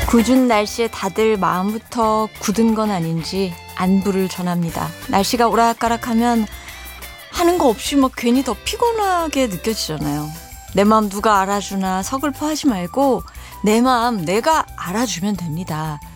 궂은 날씨에 다들 마음부터 굳은 건 아닌지 안부를 전합니다. 날씨가 오락가락하면 하는 거 없이 막 괜히 더 피곤하게 느껴지잖아요. 내 마음 누가 알아주나 서글퍼하지 말고 내 마음 내가 알아주면 됩니다.